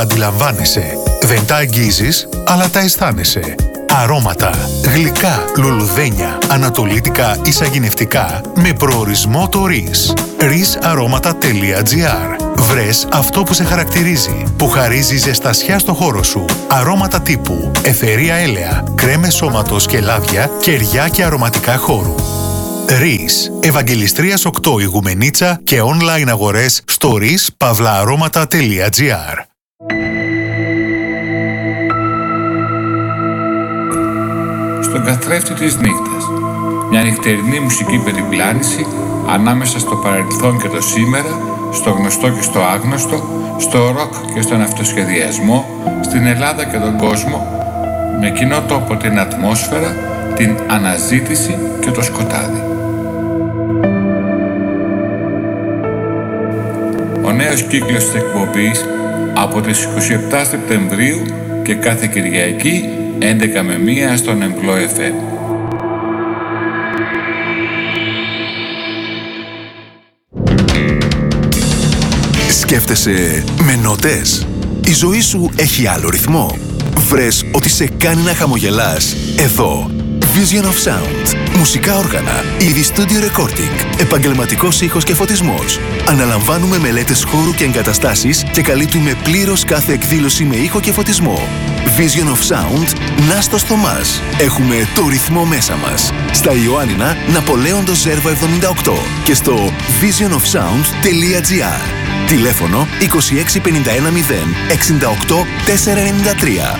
Αντιλαμβάνεσαι. Δεν τα αγγίζεις, αλλά τα αισθάνεσαι. Αρώματα, γλυκά, λουλουδένια, ανατολίτικα ή σαγηνευτικά με προορισμό το RIS. risaromaτα.gr. Βρες αυτό που σε χαρακτηρίζει, που χαρίζει ζεστασιά στο χώρο σου. Αρώματα τύπου αιθερία έλαια, κρέμες σώματος και λάδια, κεριά και αρωματικά χώρου. RIS. Ευαγγελιστρίας 8 Ηγουμενίτσα και online αγορές στο risaromaτα.gr. Στον καθρέφτη της νύχτας. Μια νυχτερινή μουσική περιπλάνηση ανάμεσα στο παρελθόν και το σήμερα, στο γνωστό και στο άγνωστο, στο ροκ και στον αυτοσχεδιασμό, στην Ελλάδα και τον κόσμο, με κοινό τόπο την ατμόσφαιρα, την αναζήτηση και το σκοτάδι. Ο νέος κύκλος της εκπομπής από τις 27 Σεπτεμβρίου και κάθε Κυριακή 11 με 1 στον Εμπλό FM. Σκέφτεσαι με νότες? Η ζωή σου έχει άλλο ρυθμό? Βρες ότι σε κάνει να χαμογελάς? Εδώ Vision of Sound. Μουσικά όργανα, είδη studio recording, επαγγελματικός ήχος και φωτισμός. Αναλαμβάνουμε μελέτες χώρου και εγκαταστάσεις και καλύπτουμε πλήρως κάθε εκδήλωση με ήχο και φωτισμό. Vision of Sound, Νάστος Θωμάς. Έχουμε το ρυθμό μέσα μας. Στα Ιωάννινα, Ναπολέοντος Ζέρβα 78 και στο visionofsound.gr. Τηλέφωνο 26 51 0 68 493.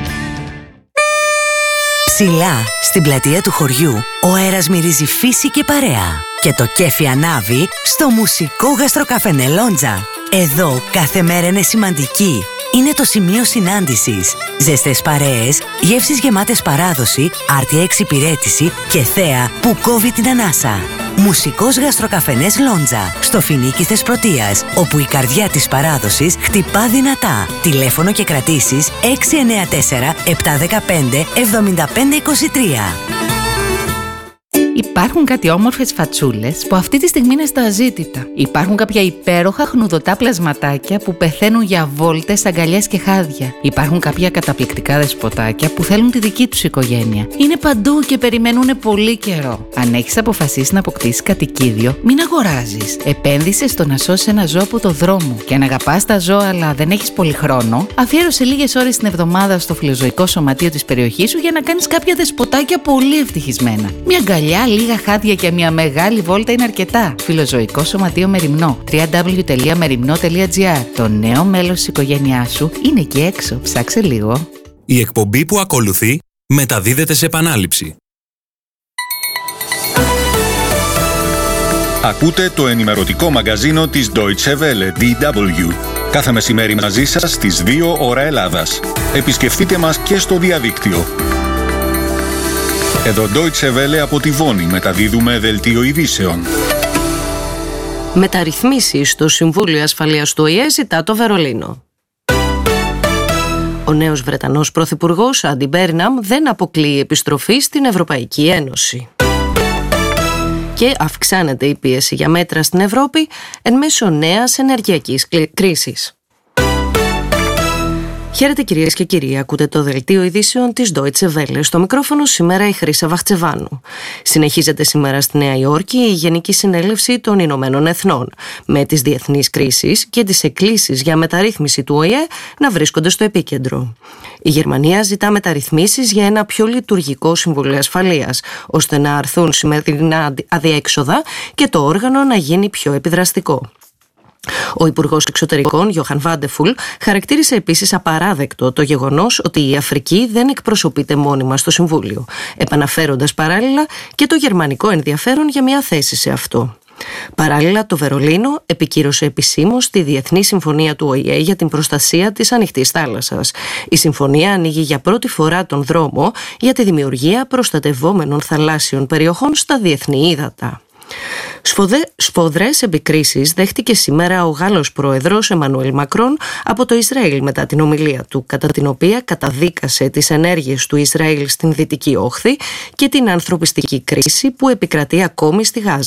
Ψηλά, στην πλατεία του χωριού, ο αέρας μυρίζει φύση και παρέα. Και το κέφι ανάβει στο μουσικό γαστροκαφενέ Λόντζα. Εδώ κάθε μέρα είναι σημαντική. Είναι το σημείο συνάντησης. Ζεστές παρέες, γεύσεις γεμάτες παράδοση, άρτια εξυπηρέτηση και θέα που κόβει την ανάσα. Μουσικός γαστροκαφενές Λόντζα, στο Φινίκι Θεσπρωτείας, όπου η καρδιά της παράδοσης χτυπά δυνατά. Τηλέφωνο και κρατήσεις 694 715 7523. Υπάρχουν κάτι όμορφες φατσούλες που αυτή τη στιγμή είναι στα αζήτητα. Υπάρχουν κάποια υπέροχα χνουδωτά πλασματάκια που πεθαίνουν για βόλτες, αγκαλιές και χάδια. Υπάρχουν κάποια καταπληκτικά δεσποτάκια που θέλουν τη δική τους οικογένεια. Είναι παντού και περιμένουν πολύ καιρό. Αν έχεις αποφασίσει να αποκτήσεις κατοικίδιο, μην αγοράζεις. Επένδυσε στο να σώσεις ένα ζώο από το δρόμο. Και αν αγαπάς τα ζώα αλλά δεν έχεις πολύ χρόνο, αφιέρωσε λίγες ώρες την εβδομάδα στο φιλοζωικό σωματείο της περιοχής σου για να κάνεις κάποια δεσποτάκια πολύ ευτυχισμένα. Μια αγκαλιά, λίγα χάδια και μια μεγάλη βόλτα είναι αρκετά. Φιλοζωικό σωματείο Μεριμνό. www.merimno.gr. Το νέο μέλος της οικογένειάς σου είναι εκεί έξω. Ψάξε λίγο. Η εκπομπή που ακολουθεί μεταδίδεται σε επανάληψη. Ακούτε το ενημερωτικό μαγκαζίνο της Deutsche Welle, DW. Κάθε μεσημέρι μαζί σας στις 2 ώρα Ελλάδας. Επισκεφτείτε μας και στο διαδίκτυο. Εδώ Deutsche Welle από τη Βόνη μεταδίδουμε δελτίο ειδήσεων. Μεταρρυθμίσεις στο Συμβούλιο Ασφαλείας του ΟΗΕ ζητά το Βερολίνο. Ο νέος Βρετανός Πρωθυπουργός Άντι Μπέρναμ δεν αποκλείει επιστροφή στην Ευρωπαϊκή Ένωση. Και αυξάνεται η πίεση για μέτρα στην Ευρώπη εν μέσω νέας ενεργειακής κρίσης. Χαίρετε κυρίες και κύριοι, ακούτε το δελτίο ειδήσεων της Deutsche Welle. Στο μικρόφωνο σήμερα η Χρύσα Βαχτσεβάνου. Συνεχίζεται σήμερα στη Νέα Υόρκη η Γενική Συνέλευση των Ηνωμένων Εθνών, με τις διεθνείς κρίσεις και τις εκκλήσεις για μεταρρύθμιση του ΟΗΕ να βρίσκονται στο επίκεντρο. Η Γερμανία ζητά μεταρρυθμίσεις για ένα πιο λειτουργικό Συμβούλιο Ασφαλείας, ώστε να αρθούν σημερινά αδιέξοδα και το όργανο να γίνει πιο επιδραστικό. Ο Υπουργός Εξωτερικών, Γιόχαν Βάντεφουλ, χαρακτήρισε επίσης απαράδεκτο το γεγονός ότι η Αφρική δεν εκπροσωπείται μόνιμα στο Συμβούλιο, επαναφέροντας παράλληλα και το γερμανικό ενδιαφέρον για μια θέση σε αυτό. Παράλληλα, το Βερολίνο επικύρωσε επισήμως τη Διεθνή Συμφωνία του ΟΗΕ για την προστασία της ανοιχτής θάλασσας. Η συμφωνία ανοίγει για πρώτη φορά τον δρόμο για τη δημιουργία προστατευόμενων θαλάσσιων περιοχών στα διεθνή ύδατα. Σφοδρές επικρίσεις δέχτηκε σήμερα ο Γάλλος πρόεδρος Εμμανουέλ Μακρόν από το Ισραήλ μετά την ομιλία του, κατά την οποία καταδίκασε τις ενέργειες του Ισραήλ στην Δυτική Όχθη και την ανθρωπιστική κρίση που επικρατεί ακόμη στη Γάζα.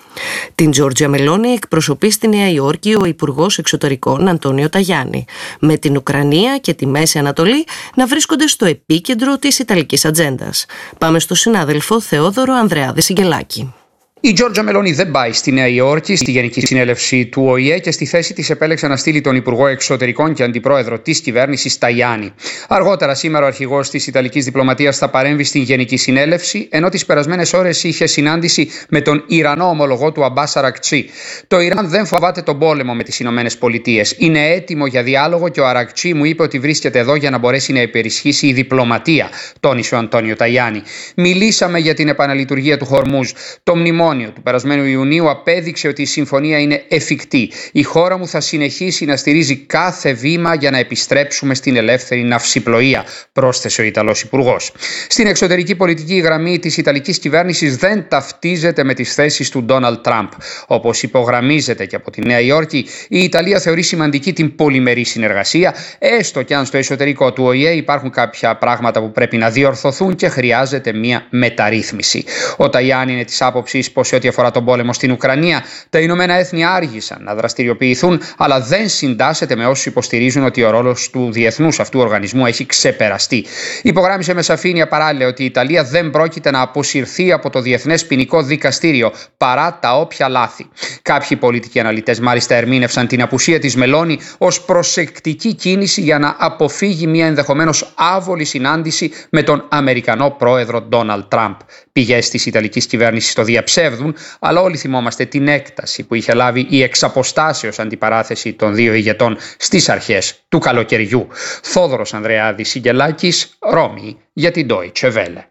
Την Τζόρτζια Μελόνι εκπροσωπεί στη Νέα Υόρκη ο Υπουργός Εξωτερικών Αντώνιο Ταγιάννη, με την Ουκρανία και τη Μέση Ανατολή να βρίσκονται στο επίκεντρο της ιταλικής ατζέντας. Πάμε στο συνάδελφο Θεόδωρο Ανδρεάδη Σιγκελάκη. Η Τζόρτζια Μελόνι δεν πάει στη Νέα Υόρκη, στη Γενική Συνέλευση του ΟΗΕ, και στη θέση της επέλεξε να στείλει τον Υπουργό Εξωτερικών και Αντιπρόεδρο της κυβέρνησης Ταγιάννη. Αργότερα σήμερα ο αρχηγός της Ιταλικής Διπλωματίας θα παρέμβει στην Γενική Συνέλευση, ενώ τις περασμένες ώρες είχε συνάντηση με τον Ιρανό ομολογό του Αμπάς Αρακτσί. Το Ιράν δεν φοβάται τον πόλεμο με τις Ηνωμένες Πολιτείες. Είναι έτοιμο για διάλογο και ο Αρακτσί μου είπε ότι βρίσκεται εδώ για να μπορέσει να υπερισχύσει η διπλωματία, τόνισε ο Αντώνιο Ταγιάννη. Μιλήσαμε για την επαναλειτουργία του Χορμούζ. Το μνημόνιο του περασμένου Ιουνίου απέδειξε ότι η συμφωνία είναι εφικτή. Η χώρα μου θα συνεχίσει να στηρίζει κάθε βήμα για να επιστρέψουμε στην ελεύθερη ναυσιπλοεία, πρόσθεσε ο Ιταλός Υπουργός. Στην εξωτερική πολιτική, η γραμμή της Ιταλικής κυβέρνησης δεν ταυτίζεται με τις θέσεις του Ντόναλντ Τραμπ. Όπως υπογραμμίζεται και από τη Νέα Υόρκη, η Ιταλία θεωρεί σημαντική την πολυμερή συνεργασία, έστω και αν στο εσωτερικό του ΟΗΕ υπάρχουν κάποια πράγματα που πρέπει να διορθωθούν και χρειάζεται μια μεταρρύθμιση. Ο Ταγιάννη είναι της άποψης πως σε ό,τι αφορά τον πόλεμο στην Ουκρανία, τα Ηνωμένα Έθνη άργησαν να δραστηριοποιηθούν, αλλά δεν συντάσσεται με όσους υποστηρίζουν ότι ο ρόλος του διεθνούς αυτού οργανισμού έχει ξεπεραστεί. Υπογράμμισε με σαφήνεια παράλληλα ότι η Ιταλία δεν πρόκειται να αποσυρθεί από το Διεθνές Ποινικό Δικαστήριο παρά τα όποια λάθη. Κάποιοι πολιτικοί αναλυτές μάλιστα ερμήνευσαν την απουσία της Μελόνι ως προσεκτική κίνηση για να αποφύγει μια ενδεχομένως άβολη συνάντηση με τον Αμερικανό πρόεδρο Ντόναλντ Τραμπ. Πηγές της Ιταλικής κυβέρνησης το διαψεύδουν, αλλά όλοι θυμόμαστε την έκταση που είχε λάβει η εξαποστάσεως αντιπαράθεση των δύο ηγετών στις αρχές του καλοκαιριού. Θόδωρος Ανδρεάδης Σιγκελάκης, Ρώμη, για την Deutsche Welle.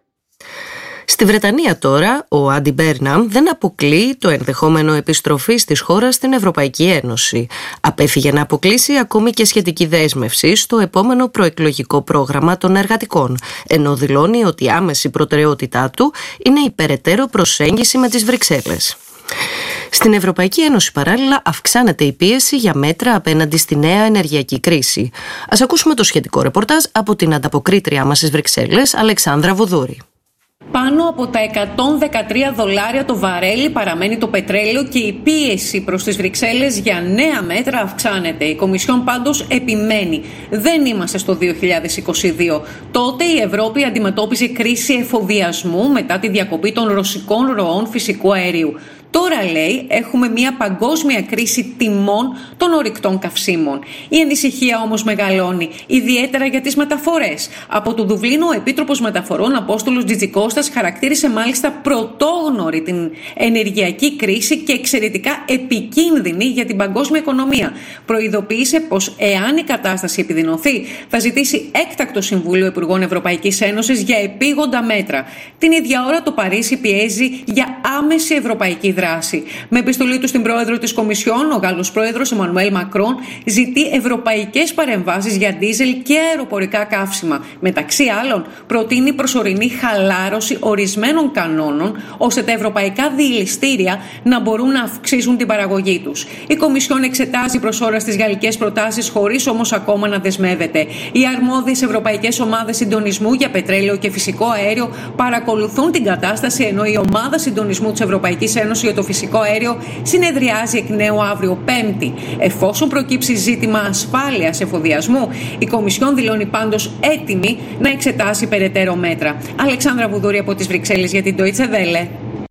Στη Βρετανία τώρα, ο Άντι Μπέρναμ δεν αποκλείει το ενδεχόμενο επιστροφής της χώρας στην Ευρωπαϊκή Ένωση. Απέφυγε να αποκλείσει ακόμη και σχετική δέσμευση στο επόμενο προεκλογικό πρόγραμμα των εργατικών, ενώ δηλώνει ότι η άμεση προτεραιότητά του είναι η περαιτέρω προσέγγιση με τις Βρυξέλλες. Στην Ευρωπαϊκή Ένωση παράλληλα αυξάνεται η πίεση για μέτρα απέναντι στη νέα ενεργειακή κρίση. Ας ακούσουμε το σχετικό ρεπορτάζ από την ανταποκρίτριά μας στις Βρυξέλλες, Αλεξάνδρα Βουδούρη. Πάνω από τα $113 το βαρέλι παραμένει το πετρέλαιο και η πίεση προς τις Βρυξέλλες για νέα μέτρα αυξάνεται. Η Κομισιόν πάντως επιμένει. Δεν είμαστε στο 2022. Τότε η Ευρώπη αντιμετώπιζε κρίση εφοδιασμού μετά τη διακοπή των ρωσικών ροών φυσικού αερίου. Τώρα, λέει, έχουμε μια παγκόσμια κρίση τιμών των ορυκτών καυσίμων. Η ανησυχία όμως μεγαλώνει, ιδιαίτερα για τις μεταφορές. Από το Δουβλίνο, ο Επίτροπος Μεταφορών Απόστολος Τζιτζικώστας χαρακτήρισε μάλιστα πρωτόγνωρη την ενεργειακή κρίση και εξαιρετικά επικίνδυνη για την παγκόσμια οικονομία. Προειδοποίησε πως εάν η κατάσταση επιδεινωθεί, θα ζητήσει έκτακτο Συμβούλιο Υπουργών Ευρωπαϊκής Ένωσης για επίγοντα μέτρα. Την ίδια ώρα, το Παρίσι πιέζει για άμεση ευρωπαϊκή δράση. Με επιστολή του στην πρόεδρο της Κομισιόν, ο Γάλλος πρόεδρος Εμμανουέλ Μακρόν ζητεί ευρωπαϊκές παρεμβάσεις για ντίζελ και αεροπορικά καύσιμα. Μεταξύ άλλων, προτείνει προσωρινή χαλάρωση ορισμένων κανόνων, ώστε τα ευρωπαϊκά διελιστήρια να μπορούν να αυξήσουν την παραγωγή τους. Η Κομισιόν εξετάζει προς ώρα τις γαλλικές προτάσεις, χωρίς όμως ακόμα να δεσμεύεται. Οι αρμόδιες ευρωπαϊκές ομάδες συντονισμού για πετρέλαιο και φυσικό αέριο παρακολουθούν την κατάσταση, ενώ η ομάδα συντονισμού της Ευρωπαϊκής Ένωσης για το φυσικό αέριο συνεδριάζει εκ νέου αύριο Πέμπτη. Εφόσον προκύψει ζήτημα ασφάλειας εφοδιασμού, η Κομισιόν δηλώνει πάντως έτοιμη να εξετάσει περαιτέρω μέτρα. Αλεξάνδρα Βουδούρη από τις Βρυξέλλες για την Deutsche Welle.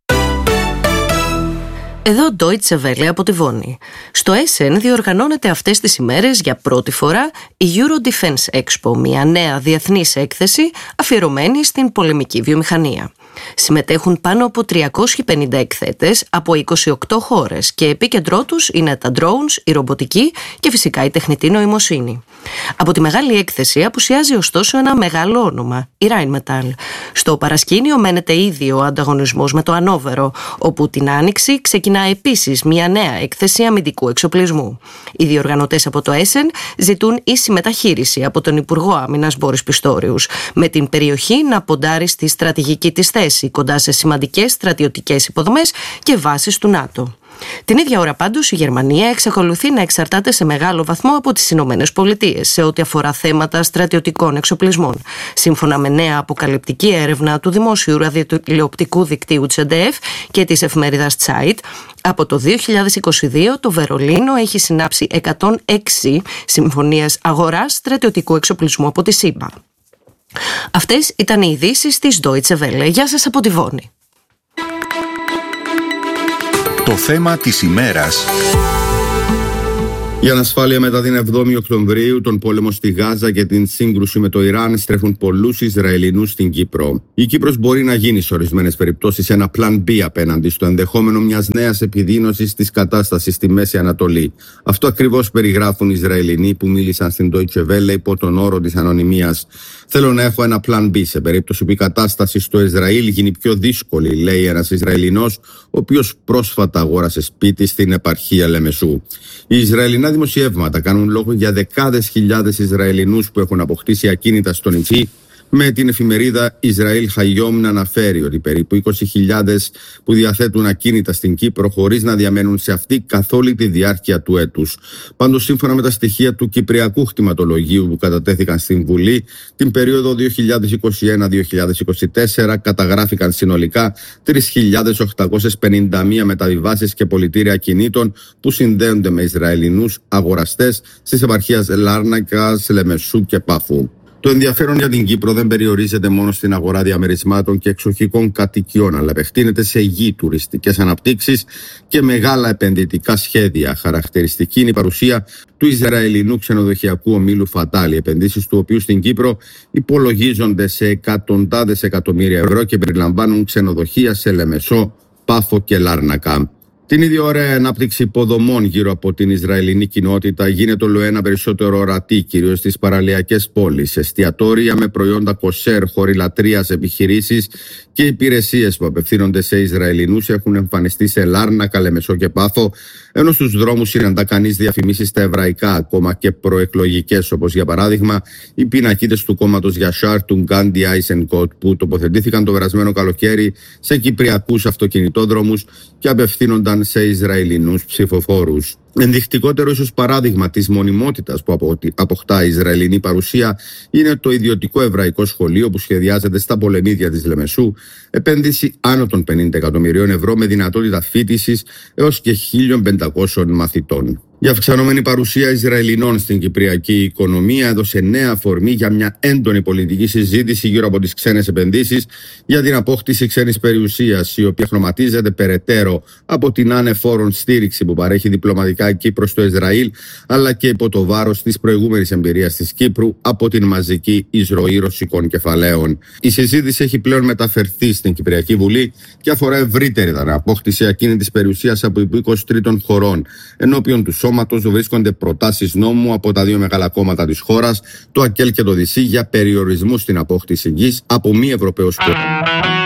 Εδώ Deutsche Welle από τη Βόνη. Στο Essen διοργανώνεται αυτές τις ημέρες για πρώτη φορά η Euro Defense Expo, μια νέα διεθνής έκθεση αφιερωμένη στην πολεμική βιομηχανία. Συμμετέχουν πάνω από 350 εκθέτες από 28 χώρες και επίκεντρό τους είναι τα drones, η ρομποτική και φυσικά η τεχνητή νοημοσύνη. Από τη μεγάλη έκθεση απουσιάζει ωστόσο ένα μεγάλο όνομα, η Rheinmetall. Στο παρασκήνιο μένεται ήδη ο ανταγωνισμός με το Ανόβερο, όπου την Άνοιξη ξεκινά επίσης μια νέα έκθεση αμυντικού εξοπλισμού. Οι διοργανωτές από το Essen ζητούν ίση μεταχείριση από τον Υπουργό Άμυνας Μπόρις Πιστόριους, με την περιοχή να ποντάρει στη στρατηγική της θέση κοντά σε σημαντικές στρατιωτικές υποδομές και βάσεις του ΝΑΤΟ. Την ίδια ώρα πάντως η Γερμανία εξακολουθεί να εξαρτάται σε μεγάλο βαθμό από τις Ηνωμένες Πολιτείες σε ό,τι αφορά θέματα στρατιωτικών εξοπλισμών. Σύμφωνα με νέα αποκαλυπτική έρευνα του δημόσιου ραδιοτηλεοπτικού δικτύου ZDF και της εφημερίδας Zeit, από το 2022 το Βερολίνο έχει συνάψει 106 συμφωνίες αγοράς στρατιωτικού εξοπλισμού από τη ΣΥΠΑ. Αυτές ήταν οι ειδήσεις της Deutsche Welle. Γεια σας από τη Βόνη. Το θέμα της ημέρας. Η ανασφάλεια μετά την 7η Οκτωβρίου, τον πόλεμο στη Γάζα και την σύγκρουση με το Ιράν στρέφουν πολλούς Ισραηλινούς στην Κύπρο. Η Κύπρος μπορεί να γίνει σε ορισμένες περιπτώσεις ένα πλαν B απέναντι στο ενδεχόμενο μιας νέας επιδείνωσης της κατάστασης στη Μέση Ανατολή. Αυτό ακριβώς περιγράφουν οι Ισραηλινοί που μίλησαν στην Deutsche Welle υπό τον όρο της ανωνυμίας. Θέλω να έχω ένα πλαν B σε περίπτωση που η κατάσταση στο Ισραήλ γίνει πιο δύσκολη, λέει ένας Ισραηλινός, ο οποίος πρόσφατα αγόρασε σπίτι στην επαρχία Λεμεσού. Οι Ισραηλινά δημοσιεύματα κάνουν λόγο για δεκάδες χιλιάδες Ισραηλινούς που έχουν αποκτήσει ακίνητα στο νησί, με την εφημερίδα Ισραήλ Χαγιόμ να αναφέρει ότι περίπου 20.000 που διαθέτουν ακίνητα στην Κύπρο χωρίς να διαμένουν σε αυτή καθ' όλη τη διάρκεια του έτους. Πάντως, σύμφωνα με τα στοιχεία του Κυπριακού Χτιματολογίου που κατατέθηκαν στην Βουλή, την περίοδο 2021-2024 καταγράφηκαν συνολικά 3.851 μεταβιβάσεις και πολιτήρια ακινήτων που συνδέονται με Ισραηλινούς αγοραστές στις επαρχίες Λάρνακας, Λεμεσού και Πάφου. Το ενδιαφέρον για την Κύπρο δεν περιορίζεται μόνο στην αγορά διαμερισμάτων και εξοχικών κατοικιών, αλλά επεκτείνεται σε γη, τουριστικές αναπτύξεις και μεγάλα επενδυτικά σχέδια. Χαρακτηριστική είναι η παρουσία του Ισραηλινού ξενοδοχειακού ομίλου Φατάλ, οι επενδύσεις του οποίου στην Κύπρο υπολογίζονται σε εκατοντάδες εκατομμύρια ευρώ και περιλαμβάνουν ξενοδοχεία σε Λεμεσό, Πάφο και Λάρνακα. Την ίδια ώρα, η ανάπτυξη υποδομών γύρω από την Ισραηλινή κοινότητα γίνεται ολοένα περισσότερο ορατή, κυρίως στις παραλιακές πόλεις. Εστιατόρια με προϊόντα κοσέρ, χώροι λατρείας, επιχειρήσεις και υπηρεσίες που απευθύνονται σε Ισραηλινούς έχουν εμφανιστεί σε Λάρνακα, Λεμεσό και Πάφο, ενώ στους δρόμους συναντά κανείς διαφημίσεις στα εβραϊκά, ακόμα και προεκλογικές, όπως για παράδειγμα οι πινακίδες του κόμματος Γιασάρ του Γκάντι Άισενκοτ, που τοποθετήθηκαν το περασμένο καλοκαίρι σε κυπριακούς αυτοκινητόδρομους και απευθύνονταν σε Ισραηλινούς ψηφοφόρους. Ενδεικτικότερο ίσως παράδειγμα της μονιμότητας που αποκτά η Ισραηλινή παρουσία είναι το ιδιωτικό εβραϊκό σχολείο που σχεδιάζεται στα πολεμίδια της Λεμεσού, επένδυση άνω των 50 εκατομμυρίων ευρώ με δυνατότητα φοιτησης έως και 1.500 μαθητών. Η αυξανόμενη παρουσία Ισραηλινών στην κυπριακή οικονομία έδωσε νέα αφορμή για μια έντονη πολιτική συζήτηση γύρω από τις ξένες επενδύσεις για την απόκτηση ξένης περιουσίας, η οποία χρωματίζεται περαιτέρω από την ανεφόρον στήριξη που παρέχει διπλωματικά η Κύπρος στο Ισραήλ, αλλά και υπό το βάρος της προηγούμενης εμπειρίας της Κύπρου από την μαζική εισρωή ρωσικών κεφαλαίων. Η συζήτηση έχει πλέον μεταφερθεί στην Κυπριακή Βουλή και αφορά ευρύτερη απόκτηση ακίνητης περιουσίας από υπήκοους τρίτων χωρών. Ενώπιον του σώματος βρίσκονται προτάσεις νόμου από τα δύο μεγάλα κόμματα της χώρας, το ΑΚΕΛ και το ΔΙΣΥ, για περιορισμού στην απόκτηση γης από μη Ευρωπαίους πολίτες.